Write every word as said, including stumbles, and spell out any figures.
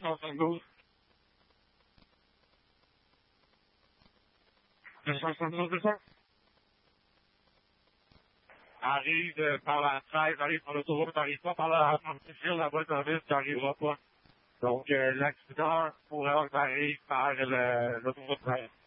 soixante-douze. deux cent soixante-douze, deux cents. Arrive euh, par la treize, arrive par l'autoroute, arrive pas par la frontière, la boîte en ville, tu n'arriveras pas. Donc, euh, l'accident pourrait arriver par le- l'autoroute treize.